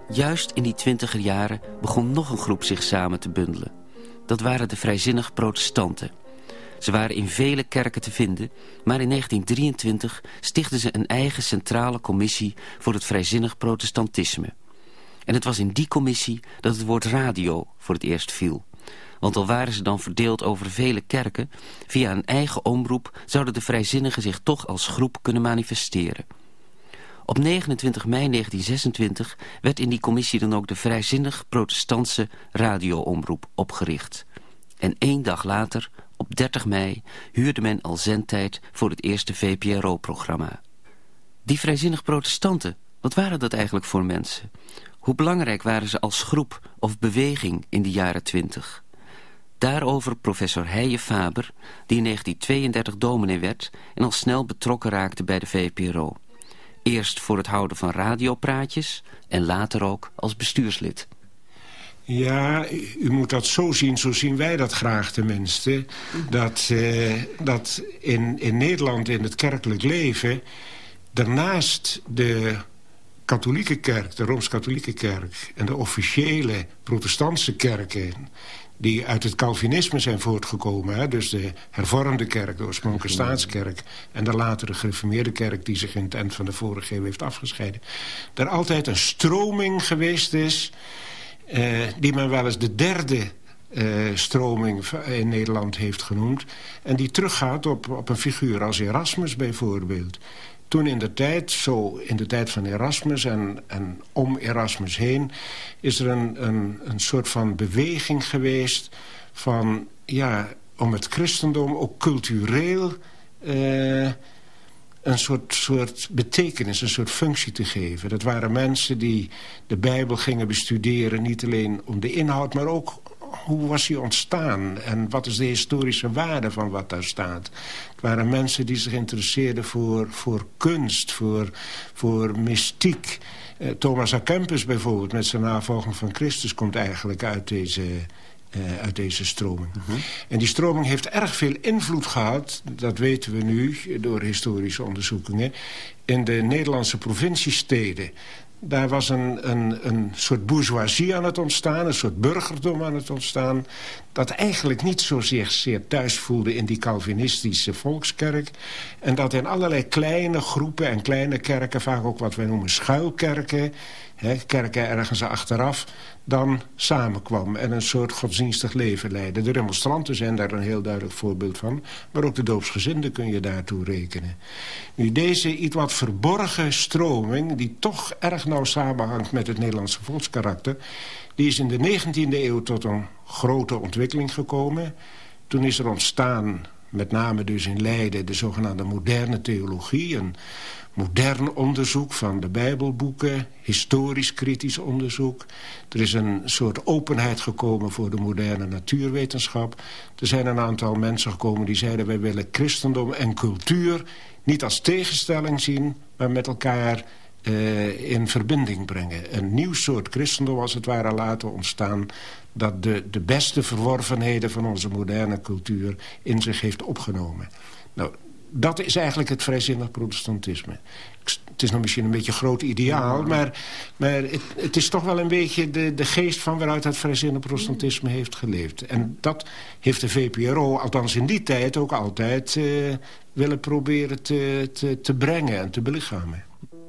Juist in die 20er jaren begon nog een groep zich samen te bundelen. Dat waren de vrijzinnig protestanten. Ze waren in vele kerken te vinden, maar in 1923 stichtten ze een eigen centrale commissie voor het vrijzinnig protestantisme. En het was in die commissie dat het woord radio voor het eerst viel. Want al waren ze dan verdeeld over vele kerken, via een eigen omroep zouden de vrijzinnigen zich toch als groep kunnen manifesteren. Op 29 mei 1926 werd in die commissie dan ook de vrijzinnig protestantse radioomroep opgericht. En 1 dag later, op 30 mei, huurde men al zendtijd voor het eerste VPRO-programma. Die vrijzinnig protestanten, wat waren dat eigenlijk voor mensen? Hoe belangrijk waren ze als groep of beweging in de jaren 20? Daarover professor Heije Faber, die in 1932 dominee werd en al snel betrokken raakte bij de VPRO. Eerst voor het houden van radiopraatjes en later ook als bestuurslid. Ja, u moet dat zo zien wij dat graag tenminste. Dat in Nederland in het kerkelijk leven, daarnaast de katholieke kerk, de Rooms-Katholieke kerk en de officiële protestantse kerken, die uit het Calvinisme zijn voortgekomen. Hè? Dus de hervormde kerk, de oorspronkelijke staatskerk en de latere gereformeerde kerk die zich in het eind van de vorige eeuw heeft afgescheiden. Er altijd een stroming geweest is, die men wel eens de derde stroming in Nederland heeft genoemd. En die teruggaat op een figuur als Erasmus bijvoorbeeld. Toen in de tijd van Erasmus en om Erasmus heen, is er een soort van beweging geweest van, ja, om het christendom ook cultureel een soort betekenis, een soort functie te geven. Dat waren mensen die de Bijbel gingen bestuderen, niet alleen om de inhoud, maar ook hoe was hij ontstaan en wat is de historische waarde van wat daar staat. Het waren mensen die zich interesseerden voor kunst, voor mystiek. Thomas à Kempis bijvoorbeeld met zijn navolging van Christus komt eigenlijk uit deze stroming. En die stroming heeft erg veel invloed gehad, dat weten we nu door historische onderzoekingen, in de Nederlandse provinciesteden. Daar was een soort bourgeoisie aan het ontstaan, een soort burgerdom aan het ontstaan, dat eigenlijk niet zeer thuis voelde in die Calvinistische volkskerk. En dat in allerlei kleine groepen en kleine kerken, vaak ook wat wij noemen schuilkerken, kerken ergens achteraf, dan samenkwam en een soort godsdienstig leven leidde. De remonstranten zijn daar een heel duidelijk voorbeeld van, maar ook de doopsgezinden kun je daartoe rekenen. Nu, deze iets wat verborgen stroming, die toch erg nauw samenhangt met het Nederlandse volkskarakter, die is in de 19e eeuw tot een grote ontwikkeling gekomen. Toen is er ontstaan, met name dus in Leiden, de zogenaamde moderne theologie, een modern onderzoek van de Bijbelboeken, historisch kritisch onderzoek. Er is een soort openheid gekomen voor de moderne natuurwetenschap. Er zijn een aantal mensen gekomen die zeiden, wij willen christendom en cultuur niet als tegenstelling zien, maar met elkaar in verbinding brengen. Een nieuw soort christendom als het ware laten ontstaan, dat de beste verworvenheden van onze moderne cultuur in zich heeft opgenomen. Nou, dat is eigenlijk het vrijzinnig protestantisme. Het is nog misschien een beetje een groot ideaal, maar het is toch wel een beetje de geest van waaruit het vrijzinnig protestantisme heeft geleefd. En dat heeft de VPRO, althans in die tijd, ook altijd willen proberen te brengen en te belichamen.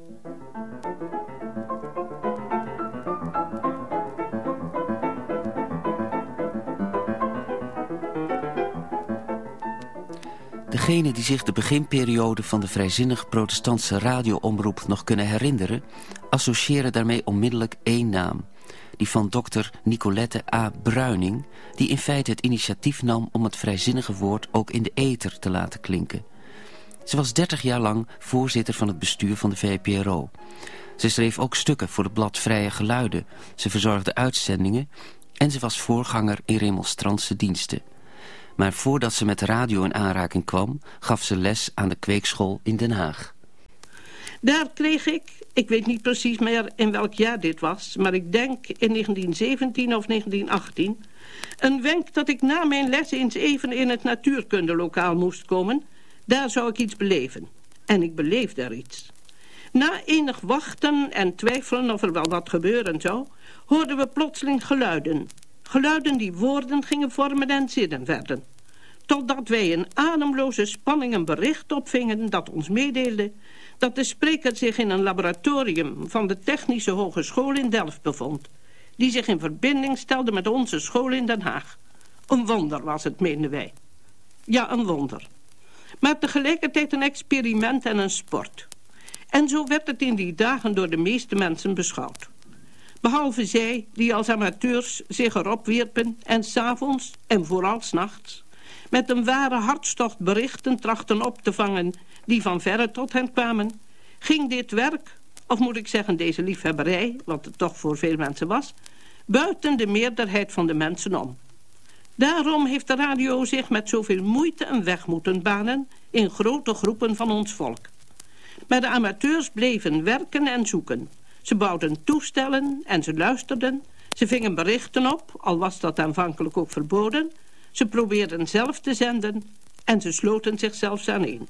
Degenen die zich de beginperiode van de vrijzinnig protestantse radioomroep nog kunnen herinneren, associëren daarmee onmiddellijk één naam. Die van dokter Nicolette A. Bruining, die in feite het initiatief nam om het vrijzinnige woord ook in de ether te laten klinken. Ze was 30 jaar lang voorzitter van het bestuur van de VPRO. Ze schreef ook stukken voor het blad Vrije Geluiden. Ze verzorgde uitzendingen en ze was voorganger in remonstrantse diensten. Maar voordat ze met de radio in aanraking kwam, gaf ze les aan de kweekschool in Den Haag. Daar kreeg ik weet niet precies meer in welk jaar dit was, maar ik denk in 1917 of 1918... een wenk dat ik na mijn les eens even in het natuurkundelokaal moest komen. Daar zou ik iets beleven. En ik beleefde er iets. Na enig wachten en twijfelen of er wel wat gebeuren zou, hoorden we plotseling geluiden. Geluiden die woorden gingen vormen en zinnen werden. Totdat wij in ademloze spanning een bericht opvingen dat ons meedeelde dat de spreker zich in een laboratorium van de Technische Hogeschool in Delft bevond, die zich in verbinding stelde met onze school in Den Haag. Een wonder was het, meenden wij. Ja, een wonder. Maar tegelijkertijd een experiment en een sport. En zo werd het in die dagen door de meeste mensen beschouwd. Behalve zij die als amateurs zich erop wierpen en 's avonds en vooral 's nachts met een ware hartstocht berichten trachten op te vangen die van verre tot hen kwamen, ging dit werk, of moet ik zeggen deze liefhebberij, wat het toch voor veel mensen was, buiten de meerderheid van de mensen om. Daarom heeft de radio zich met zoveel moeite een weg moeten banen in grote groepen van ons volk. Maar de amateurs bleven werken en zoeken. Ze bouwden toestellen en ze luisterden. Ze vingen berichten op, al was dat aanvankelijk ook verboden. Ze probeerden zelf te zenden en ze sloten zich zelfs aaneen.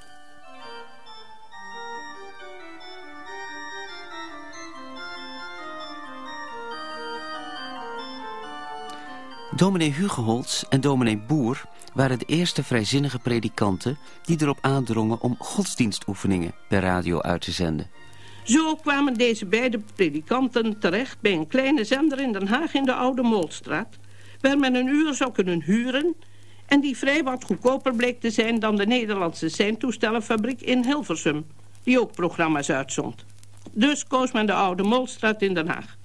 Dominee Hugeholtz en dominee Boer waren de eerste vrijzinnige predikanten die erop aandrongen om godsdienstoefeningen per radio uit te zenden. Zo kwamen deze beide predikanten terecht bij een kleine zender in Den Haag in de Oude Moolstraat, waar men een uur zou kunnen huren en die vrij wat goedkoper bleek te zijn dan de Nederlandse seintoestellenfabriek in Hilversum, die ook programma's uitzond. Dus koos men de Oude Moolstraat in Den Haag.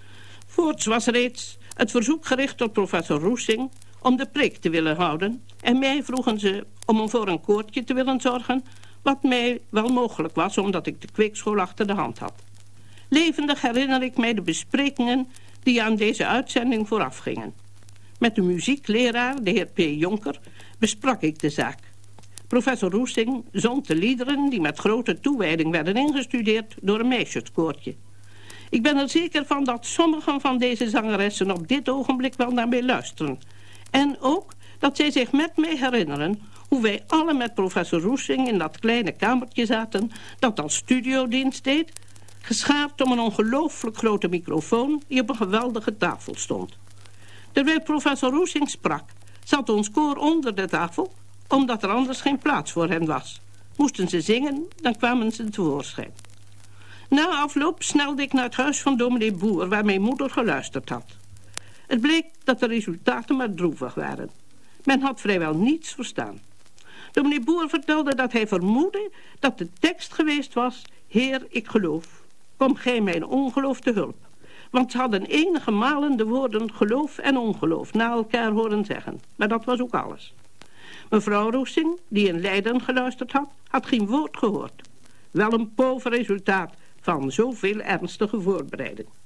Voorts was reeds het verzoek gericht tot professor Roesing om de preek te willen houden en mij vroegen ze om voor een koortje te willen zorgen, wat mij wel mogelijk was omdat ik de kweekschool achter de hand had. Levendig herinner ik mij de besprekingen die aan deze uitzending voorafgingen. Met de muziekleraar, de heer P. Jonker, besprak ik de zaak. Professor Roesing zond de liederen die met grote toewijding werden ingestudeerd door een meisjeskoortje. Ik ben er zeker van dat sommigen van deze zangeressen op dit ogenblik wel naar mij luisteren. En ook dat zij zich met mij herinneren hoe wij alle met professor Roesing in dat kleine kamertje zaten dat als studiodienst deed, geschaard om een ongelooflijk grote microfoon die op een geweldige tafel stond. Terwijl professor Roesing sprak, zat ons koor onder de tafel, omdat er anders geen plaats voor hen was. Moesten ze zingen, dan kwamen ze tevoorschijn. Na afloop snelde ik naar het huis van dominee Boer, waar mijn moeder geluisterd had. Het bleek dat de resultaten maar droevig waren. Men had vrijwel niets verstaan. Dominee Boer vertelde dat hij vermoedde dat de tekst geweest was: Heer, ik geloof, kom gij mijn ongeloof te hulp. Want ze hadden enige malen de woorden geloof en ongeloof na elkaar horen zeggen. Maar dat was ook alles. Mevrouw Roesing, die in Leiden geluisterd had, had geen woord gehoord. Wel een pover resultaat van zoveel ernstige voorbereiding.